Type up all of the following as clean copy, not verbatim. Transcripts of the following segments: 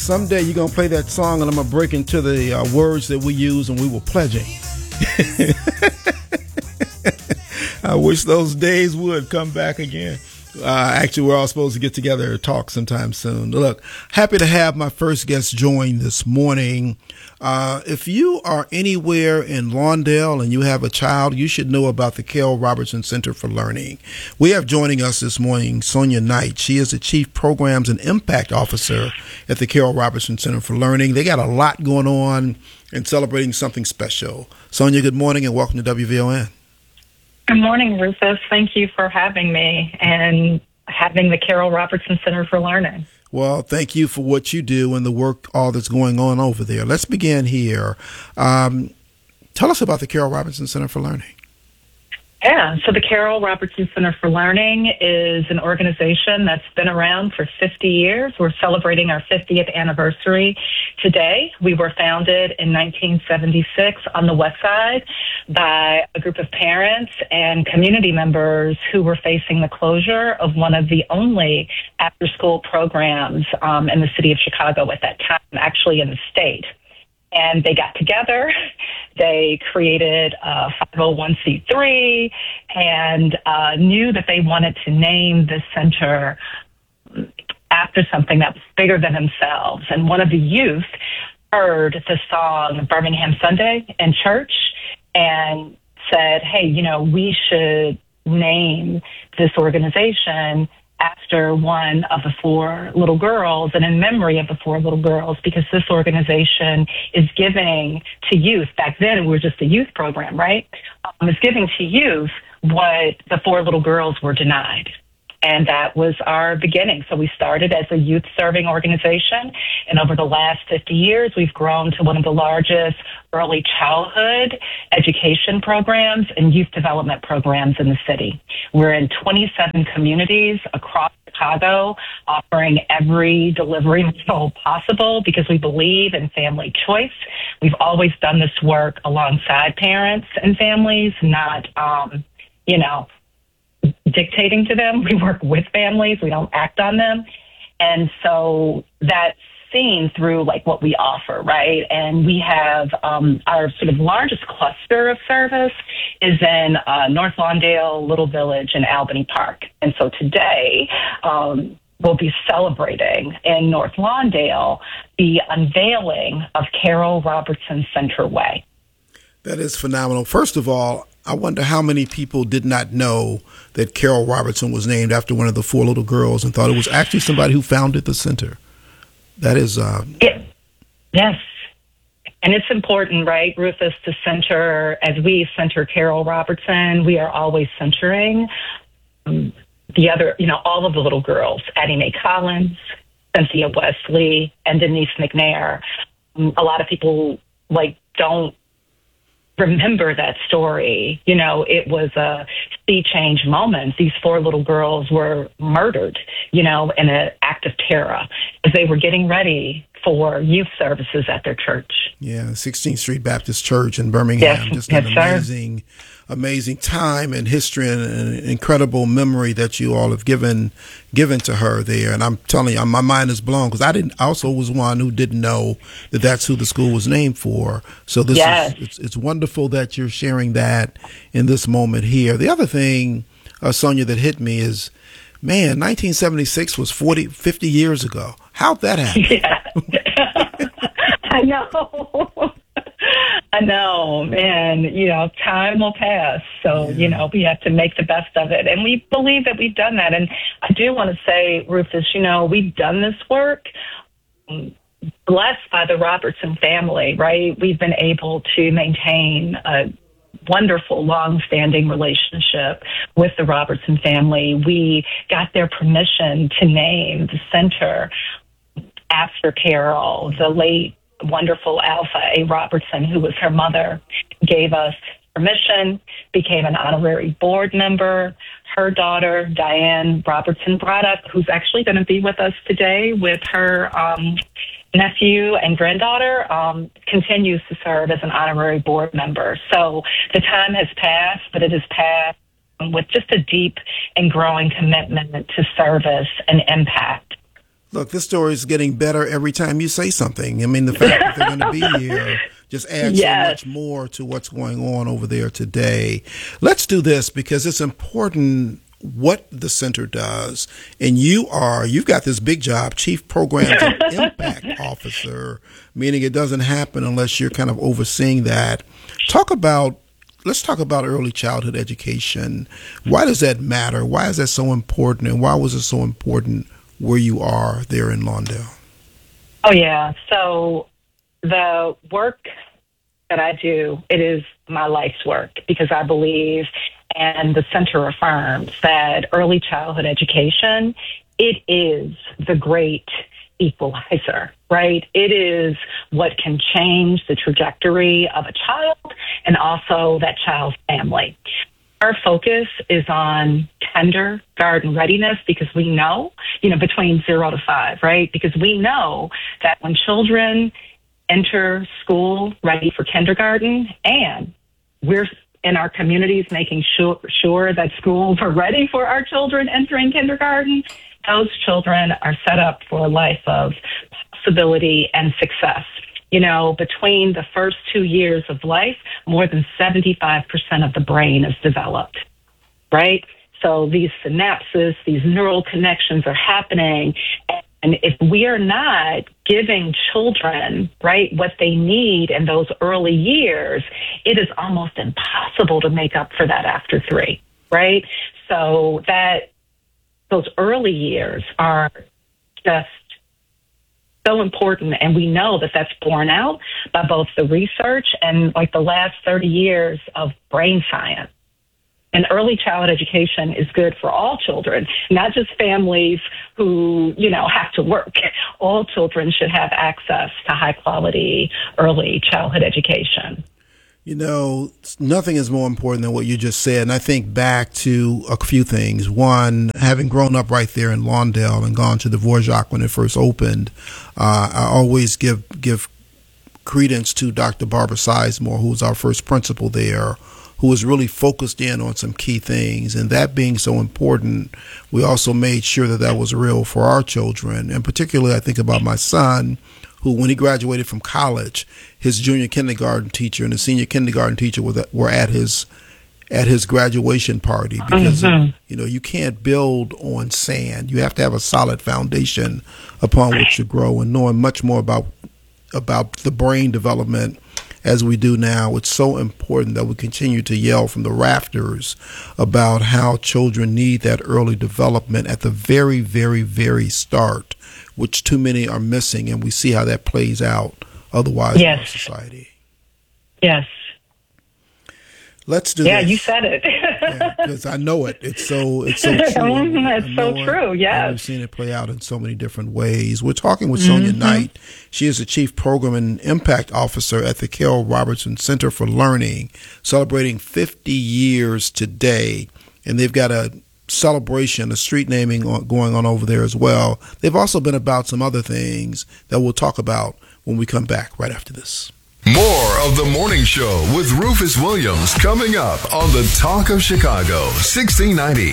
someday you're going to play that song and I'm going to break into the words that we use and we were pledging. I wish those days would come back again. Actually, we're all supposed to get together and talk sometime soon. Look, happy to have my first guest join this morning. If you are anywhere in Lawndale and you have a child, you should know about the Carol Robertson Center for Learning. We have joining us this morning Sonia Knight. She is the Chief Programs and Impact Officer at the Carol Robertson Center for Learning. They got a lot going on and celebrating something special. Sonia, good morning and welcome to WVON. Good morning, Rufus. Thank you for having me and having the Carol Robertson Center for Learning. Well, thank you for what you do and the work, all that's going on over there. Let's begin here. Tell us about the Carol Robertson Center for Learning. Yeah, so the Carol Robertson Center for Learning is an organization that's been around for 50 years. We're celebrating our 50th anniversary today. We were founded in 1976 on the West Side by a group of parents and community members who were facing the closure of one of the only after-school programs in the city of Chicago at that time, actually in the state. And they got together, they created a 501c3, and knew that they wanted to name this center after something that was bigger than themselves. And one of the youth heard the song Birmingham Sunday in church and said, hey, you know, we should name this organization after one of the four little girls and in memory of the four little girls, because this organization is giving to youth. Back then, we were just a youth program, right? It's giving to youth what the four little girls were denied. And that was our beginning. So we started as a youth-serving organization, and over the last 50 years, we've grown to one of the largest early childhood education programs and youth development programs in the city. We're in 27 communities across Chicago, offering every delivery model possible because we believe in family choice. We've always done this work alongside parents and families, not, dictating to them. We work with families. We don't act on them. And so that's seen through like what we offer, right? And we have our sort of largest cluster of service is in North Lawndale, Little Village, and Albany Park. And so today we'll be celebrating in North Lawndale the unveiling of Carol Robertson Center Way. That is phenomenal. First of all, I wonder how many people did not know that Carol Robertson was named after one of the four little girls and thought it was actually somebody who founded the center. That is... Yes. And it's important, right, Rufus, to center, as we center Carol Robertson, we are always centering the other, all of the little girls, Addie Mae Collins, Cynthia Wesley, and Denise McNair. A lot of people, don't remember that story. It was a sea change moment. These four little girls were murdered, in an act of terror as they were getting ready for youth services at their church. Yeah, 16th Street Baptist Church in Birmingham. Yes, just an amazing time and history and an incredible memory that you all have given to her there. And I'm telling you, my mind is blown because I also was one who didn't know that that's who the school was named for. So this is it's wonderful that you're sharing that in this moment here. The other thing, Sonia, that hit me is, man, 1976 was 50 years ago. How'd that happen? Yeah. I know, man. Time will pass. So, we have to make the best of it. And we believe that we've done that. And I do want to say, Rufus, we've done this work blessed by the Robertson family, right? We've been able to maintain a wonderful, long-standing relationship with the Robertson family. We got their permission to name the center after Carol. The late, wonderful Alpha A. Robertson, who was her mother, gave us permission, became an honorary board member. Her daughter, Diane Robertson Braddock, who's actually going to be with us today with her nephew and granddaughter, continues to serve as an honorary board member. So the time has passed, but it has passed with just a deep and growing commitment to service and impact. Look, this story is getting better every time you say something. I mean, the fact that they're going to be here just adds so much more to what's going on over there today. Let's do this because it's important what the center does. And you've got this big job, Chief Programs and Impact Officer, meaning it doesn't happen unless you're kind of overseeing that. Let's talk about early childhood education. Why does that matter? Why is that so important? And why was it so important where you are there in Lawndale? Oh, yeah. So the work that I do, it is my life's work because I believe, and the center affirms, that early childhood education, it is the great equalizer, right? It is what can change the trajectory of a child and also that child's family. Our focus is on kindergarten readiness because we know, between 0 to 5, right? Because we know that when children enter school ready for kindergarten, and we're in our communities making sure that schools are ready for our children entering kindergarten, those children are set up for a life of possibility and success. Between the first 2 years of life, more than 75% of the brain is developed, right? So these synapses, these neural connections are happening. And if we are not giving children, right, what they need in those early years, it is almost impossible to make up for that after 3, right? So those early years are just so important, and we know that that's borne out by both the research and like the last 30 years of brain science. And early childhood education is good for all children, not just families who, have to work. All children should have access to high quality early childhood education. Nothing is more important than what you just said. And I think back to a few things. One, having grown up right there in Lawndale and gone to the Dvorak when it first opened, I always give credence to Dr. Barbara Sizemore, who was our first principal there, who was really focused in on some key things. And that being so important, we also made sure that was real for our children. And particularly, I think about my son, who, when he graduated from college, his junior kindergarten teacher and the senior kindergarten teacher were at his graduation party because you can't build on sand. You have to have a solid foundation upon which to grow. And knowing much more about the brain development as we do now, it's so important that we continue to yell from the rafters about how children need that early development at the very, very, very start, which too many are missing, and we see how that plays out otherwise in our society. Yes. Let's do this. Yeah, this. You said it. Because I know it. It's so true. It's so true, yes. I've seen it play out in so many different ways. We're talking with Sonia Knight. She is the Chief Program and Impact Officer at the Carol Robertson Center for Learning, celebrating 50 years today. And they've got a celebration, a street naming going on over there as well. They've also been about some other things that we'll talk about when we come back right after this. More of The Morning Show with Rufus Williams coming up on the Talk of Chicago, 1690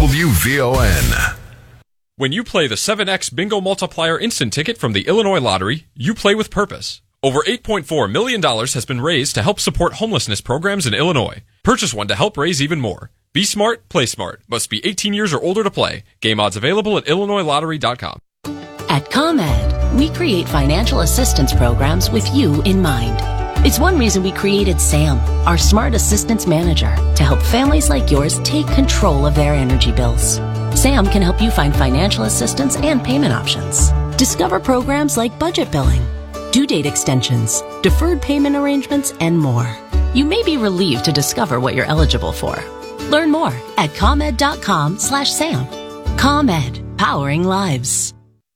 WVON. When you play the 7X Bingo Multiplier Instant Ticket from the Illinois Lottery, you play with purpose. Over $8.4 million has been raised to help support homelessness programs in Illinois. Purchase one to help raise even more. Be smart, play smart. Must be 18 years or older to play. Game odds available at IllinoisLottery.com. At ComEd, we create financial assistance programs with you in mind. It's one reason we created SAM, our Smart Assistance Manager, to help families like yours take control of their energy bills. SAM can help you find financial assistance and payment options. Discover programs like budget billing, due date extensions, deferred payment arrangements, and more. You may be relieved to discover what you're eligible for. Learn more at ComEd.com/SAM. ComEd, powering lives.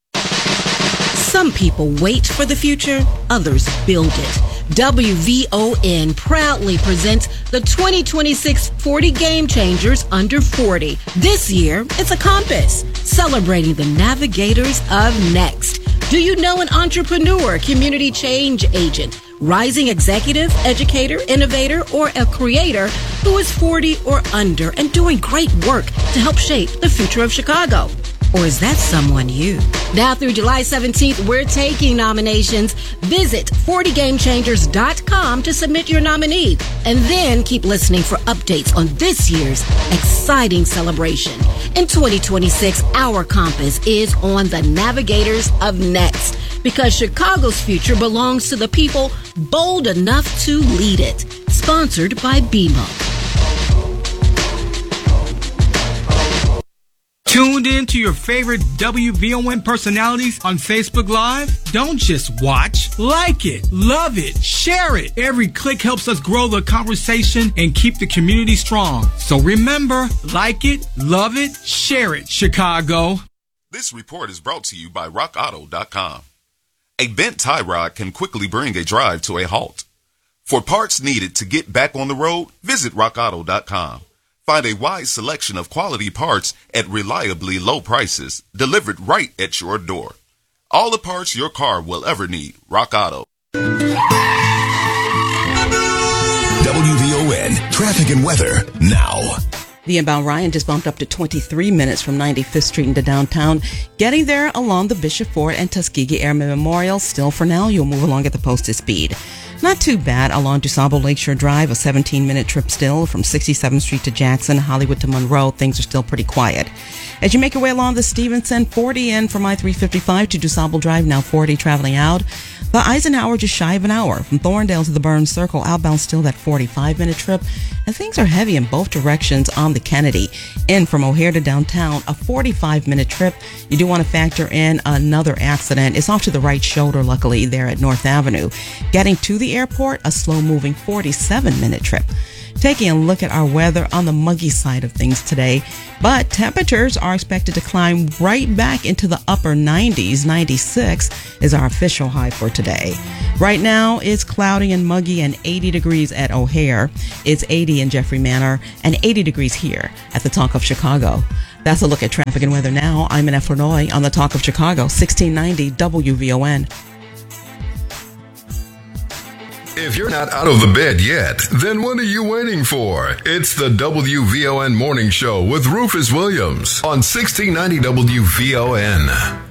Some people wait for the future, others build it. WVON proudly presents the 2026 40 Game Changers Under 40. This year, it's a compass, celebrating the navigators of next. Do you know an entrepreneur, community change agent, rising executive, educator, innovator, or a creator who is 40 or under and doing great work to help shape the future of Chicago? Or is that someone you? Now through July 17th, we're taking nominations. Visit 40gamechangers.com to submit your nominee. And then keep listening for updates on this year's exciting celebration. In 2026, our compass is on the navigators of next, because Chicago's future belongs to the people bold enough to lead it. Sponsored by BMO. Tuned in to your favorite WVON personalities on Facebook Live? Don't just watch. Like it, love it, share it. Every click helps us grow the conversation and keep the community strong. So remember, like it, love it, share it, Chicago. This report is brought to you by RockAuto.com. A bent tie rod can quickly bring a drive to a halt. For parts needed to get back on the road, visit RockAuto.com. Find a wide selection of quality parts at reliably low prices, delivered right at your door. All the parts your car will ever need. Rock Auto. WVON traffic and weather now. The inbound Ryan just bumped up to 23 minutes from 95th Street into downtown. Getting there along the Bishop Ford and Tuskegee Airmen Memorial. Still for now, you'll move along at the posted speed. Not too bad along DuSable Lakeshore Drive, a 17-minute trip still from 67th Street to Jackson, Hollywood to Monroe. Things are still pretty quiet. As you make your way along the Stevenson, 40 in from I-355 to DuSable Drive, now 40 traveling out. The Eisenhower just shy of an hour. From Thorndale to the Burns Circle, outbound still that 45-minute trip. And things are heavy in both directions on the Kennedy. In from O'Hare to downtown, a 45-minute trip. You do want to factor in another accident. It's off to the right shoulder, luckily, there at North Avenue. Getting to the airport, a slow-moving 47-minute trip. Taking a look at our weather on the muggy side of things today, but temperatures are expected to climb right back into the upper 90s. 96 is our official high for today. Right now, it's cloudy and muggy and 80 degrees at O'Hare. It's 80 in Jeffrey Manor and 80 degrees here at the Talk of Chicago. That's a look at traffic and weather now. I'm Annette Flournoy on the Talk of Chicago, 1690 WVON. If you're not out of the bed yet, then what are you waiting for? It's the WVON Morning Show with Rufus Williams on 1690 WVON.